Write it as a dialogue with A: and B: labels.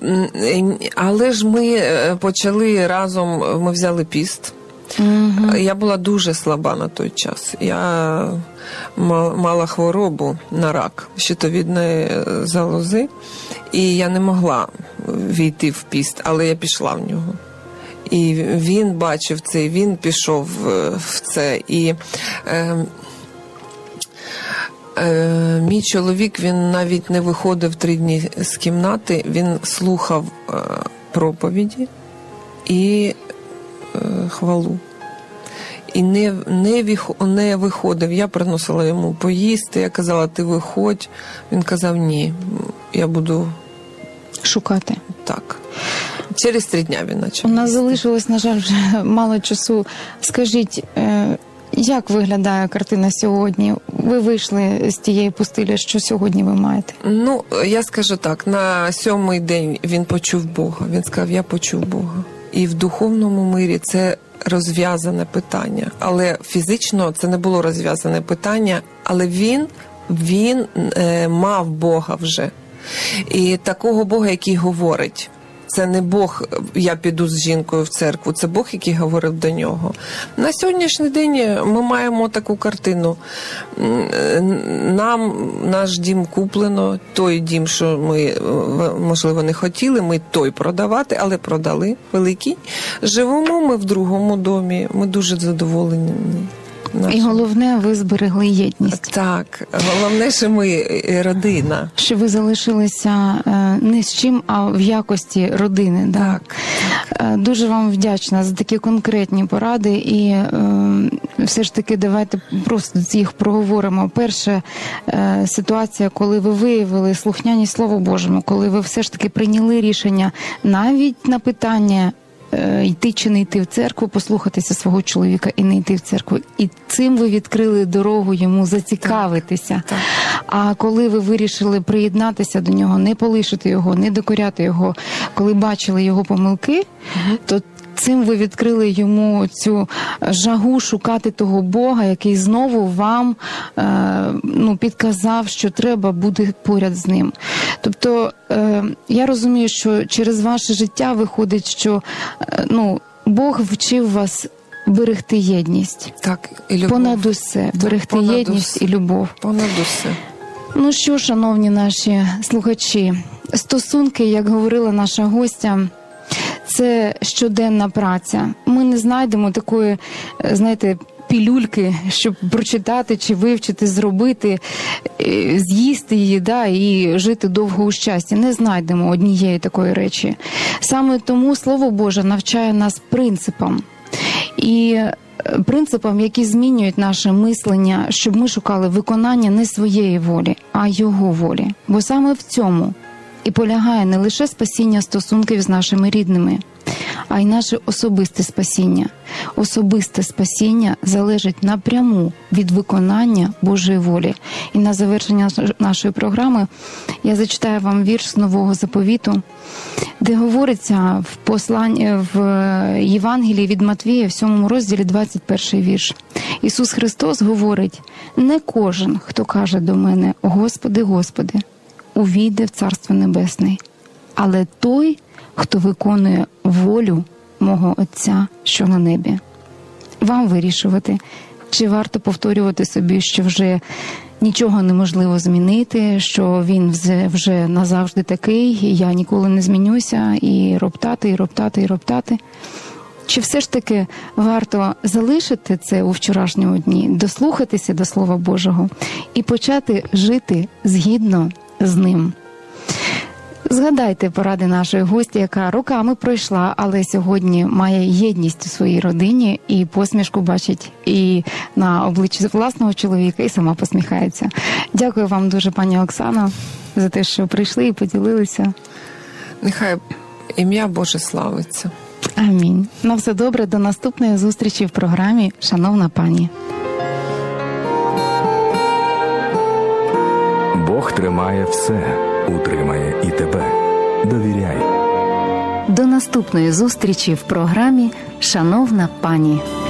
A: Але ж ми почали разом, ми взяли піст. Я була дуже слаба на той час. Я мала хворобу на рак щитовідної залози, і я не могла війти в піст, але я пішла в нього. І він бачив це, він пішов в це. І мій чоловік, він навіть не виходив 3 дні з кімнати, він слухав проповіді і хвалу. І не виходив. Я приносила йому поїсти, я казала, ти виходь. Він казав, ні, я буду
B: шукати.
A: Так. Через 3 дня він почав.
B: У нас залишилось, на жаль, вже мало часу. Скажіть, як виглядає картина сьогодні? Ви вийшли з тієї пустелі, що сьогодні ви маєте?
A: Ну, я скажу так, на 7-й день він почув Бога. Він сказав, я почув Бога. І в духовному мирі це розв'язане питання. Але фізично це не було розв'язане питання, але він мав Бога вже. І такого Бога, який говорить. Це не Бог, я піду з жінкою в церкву, це Бог, який говорив до нього. На сьогоднішній день ми маємо таку картину. Нам наш дім куплено, той дім, що ми, можливо, не хотіли, ми той продавати, але продали, великий. Живемо ми в другому домі, ми дуже задоволені.
B: І головне, ви зберегли єдність.
A: Так, головне, що ми родина.
B: Що ви залишилися не з чим, а в якості родини.
A: Так.
B: Дуже вам вдячна за такі конкретні поради. І все ж таки давайте просто їх проговоримо. Перша ситуація, коли ви виявили слухняність Слову Божому, коли ви все ж таки прийняли рішення навіть на питання йти чи не йти в церкву, послухатися свого чоловіка і не йти в церкву. І цим ви відкрили дорогу йому зацікавитися.
A: Так.
B: А коли ви вирішили приєднатися до нього, не полишити його, не докоряти його, коли бачили його помилки, то цим ви відкрили йому цю жагу шукати того Бога, який знову вам підказав, що треба бути поряд з ним. Тобто, я розумію, що через ваше життя виходить, що Бог вчив вас берегти єдність.
A: Так, і любов.
B: Понад усе. Берегти єдність і любов.
A: Понад усе.
B: Ну що, шановні наші слухачі, стосунки, як говорила наша гостя, це щоденна праця. Ми не знайдемо такої, знаєте, пілюльки, щоб прочитати чи вивчити, зробити, з'їсти її, і жити довго у щасті. Не знайдемо однієї такої речі. Саме тому Слово Боже навчає нас принципам. І принципам, які змінюють наше мислення, щоб ми шукали виконання не своєї волі, а Його волі. Бо саме в цьому і полягає не лише спасіння стосунків з нашими рідними, а й наше особисте спасіння. Особисте спасіння залежить напряму від виконання Божої волі. І на завершення нашої програми я зачитаю вам вірш з Нового Заповіту, де говориться в Євангелії від Матвія, в 7 розділі, 21 вірш. Ісус Христос говорить: «Не кожен, хто каже до мене: Господи, Господи, увійде в Царство Небесне, але той, хто виконує волю мого Отця, що на небі». Вам вирішувати, чи варто повторювати собі, що вже нічого неможливо змінити, що він вже назавжди такий, я ніколи не змінюся, і роптати, і роптати, і роптати. Чи все ж таки варто залишити це у вчорашньому дні, дослухатися до Слова Божого і почати жити згідно з ним? Згадайте поради нашої гості, яка роками пройшла, але сьогодні має єдність у своїй родині і посмішку бачить і на обличчі власного чоловіка, і сама посміхається. Дякую вам дуже, пані Оксано, за те, що прийшли і поділилися.
A: Нехай ім'я Боже славиться.
B: Амінь. На все добре, до наступної зустрічі в програмі «Шановна пані».
C: Бог тримає все, утримає і тебе. Довіряй.
B: До наступної зустрічі в програмі «Шановна пані».